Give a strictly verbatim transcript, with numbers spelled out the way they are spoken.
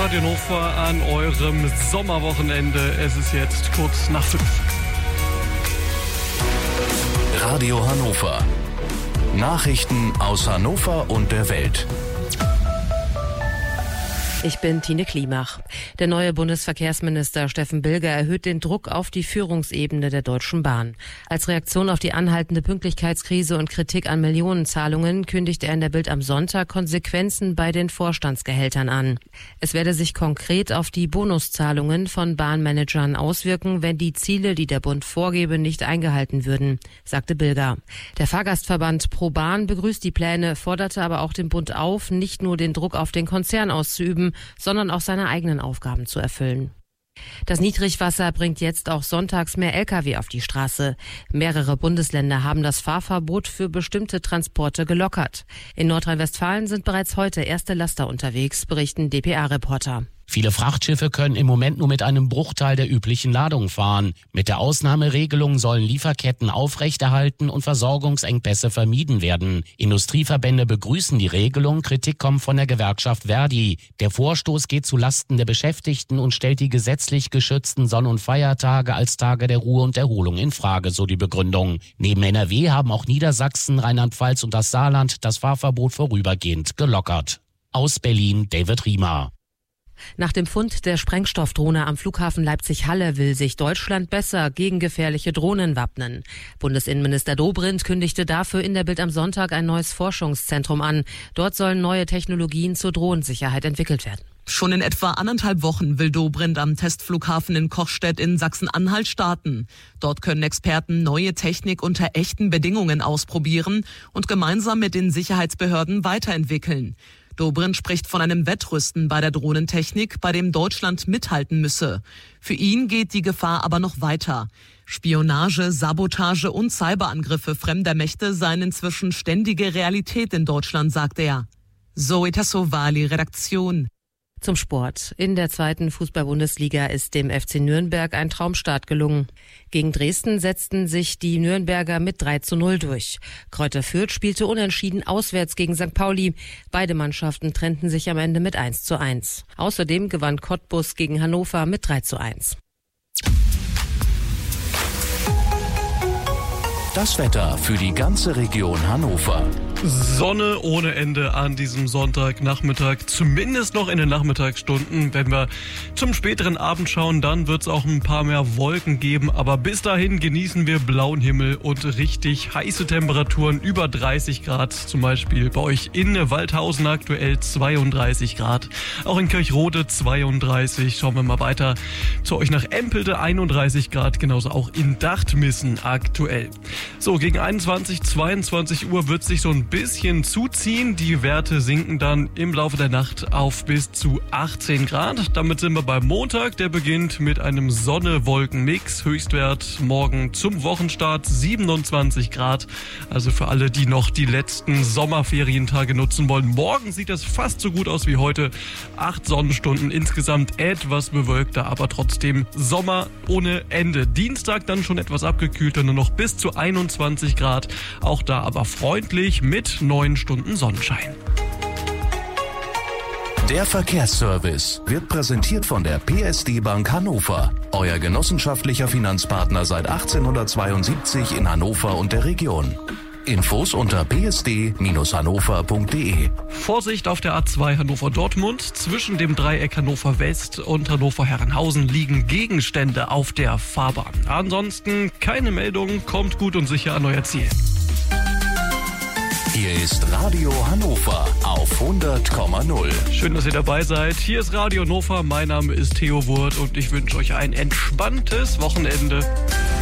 Radio Hannover an eurem Sommerwochenende. Es ist jetzt kurz nach fünf. Radio Hannover. Nachrichten aus Hannover und der Welt. Ich bin Tine Klimach. Der neue Bundesverkehrsminister Steffen Bilger erhöht den Druck auf die Führungsebene der Deutschen Bahn. Als Reaktion auf die anhaltende Pünktlichkeitskrise und Kritik an Millionenzahlungen kündigt er in der Bild am Sonntag Konsequenzen bei den Vorstandsgehältern an. Es werde sich konkret auf die Bonuszahlungen von Bahnmanagern auswirken, wenn die Ziele, die der Bund vorgebe, nicht eingehalten würden, sagte Bilger. Der Fahrgastverband ProBahn begrüßt die Pläne, forderte aber auch den Bund auf, nicht nur den Druck auf den Konzern auszuüben, sondern auch seine eigenen Aufgaben zu erfüllen. Das Niedrigwasser bringt jetzt auch sonntags mehr L K W auf die Straße. Mehrere Bundesländer haben das Fahrverbot für bestimmte Transporte gelockert. In Nordrhein-Westfalen sind bereits heute erste Laster unterwegs, berichten D P A-Reporter. Viele Frachtschiffe können im Moment nur mit einem Bruchteil der üblichen Ladung fahren. Mit der Ausnahmeregelung sollen Lieferketten aufrechterhalten und Versorgungsengpässe vermieden werden. Industrieverbände begrüßen die Regelung, Kritik kommt von der Gewerkschaft Verdi. Der Vorstoß geht zu Lasten der Beschäftigten und stellt die gesetzlich geschützten Sonn- und Feiertage als Tage der Ruhe und Erholung in Frage, so die Begründung. Neben N R W haben auch Niedersachsen, Rheinland-Pfalz und das Saarland das Fahrverbot vorübergehend gelockert. Aus Berlin David Riemer. Nach dem Fund der Sprengstoffdrohne am Flughafen Leipzig-Halle will sich Deutschland besser gegen gefährliche Drohnen wappnen. Bundesinnenminister Dobrindt kündigte dafür in der Bild am Sonntag ein neues Forschungszentrum an. Dort sollen neue Technologien zur Drohnensicherheit entwickelt werden. Schon in etwa anderthalb Wochen will Dobrindt am Testflughafen in Kochstedt in Sachsen-Anhalt starten. Dort können Experten neue Technik unter echten Bedingungen ausprobieren und gemeinsam mit den Sicherheitsbehörden weiterentwickeln. Dobrindt spricht von einem Wettrüsten bei der Drohnentechnik, bei dem Deutschland mithalten müsse. Für ihn geht die Gefahr aber noch weiter. Spionage, Sabotage und Cyberangriffe fremder Mächte seien inzwischen ständige Realität in Deutschland, sagt er. Zoe Tassovali, Redaktion. Zum Sport. In der zweiten Fußball-Bundesliga ist dem F C Nürnberg ein Traumstart gelungen. Gegen Dresden setzten sich die Nürnberger mit drei zu null durch. Kräuter Fürth spielte unentschieden auswärts gegen Sankt Pauli. Beide Mannschaften trennten sich am Ende mit eins zu eins. Außerdem gewann Cottbus gegen Hannover mit drei zu eins. Das Wetter für die ganze Region Hannover. Sonne ohne Ende an diesem Sonntagnachmittag, zumindest noch in den Nachmittagsstunden. Wenn wir zum späteren Abend schauen, dann wird es auch ein paar mehr Wolken geben. Aber bis dahin genießen wir blauen Himmel und richtig heiße Temperaturen, über dreißig Grad. Zum Beispiel bei euch in Waldhausen aktuell zweiunddreißig Grad. Auch in Kirchrode zweiunddreißig. Schauen wir mal weiter zu euch nach Empelde einunddreißig Grad. Genauso auch in Dachtmissen aktuell. So, gegen einundzwanzig, zweiundzwanzig Uhr wird sich so ein bisschen zuziehen. Die Werte sinken dann im Laufe der Nacht auf bis zu achtzehn Grad. Damit sind wir beim Montag. Der beginnt mit einem Sonne-Wolken-Mix. Höchstwert morgen zum Wochenstart siebenundzwanzig Grad. Also für alle, die noch die letzten Sommerferientage nutzen wollen. Morgen sieht das fast so gut aus wie heute. Acht Sonnenstunden, insgesamt etwas bewölkter, aber trotzdem Sommer ohne Ende. Dienstag dann schon etwas abgekühlter, nur noch bis zu einundzwanzig Grad. Auch da aber freundlich mit neun Stunden Sonnenschein. Der Verkehrsservice wird präsentiert von der P S D Bank Hannover, euer genossenschaftlicher Finanzpartner seit achtzehnhundertzweiundsiebzig in Hannover und der Region. Infos unter p s d Bindestrich hannover punkt d e. Vorsicht auf der A zwei Hannover-Dortmund. Zwischen dem Dreieck Hannover West und Hannover-Herrenhausen liegen Gegenstände auf der Fahrbahn. Ansonsten keine Meldung, kommt gut und sicher an euer Ziel. Hier ist Radio Hannover auf hundert Komma null. Schön, dass ihr dabei seid. Hier ist Radio Hannover. Mein Name ist Theo Wurth und ich wünsche euch ein entspanntes Wochenende.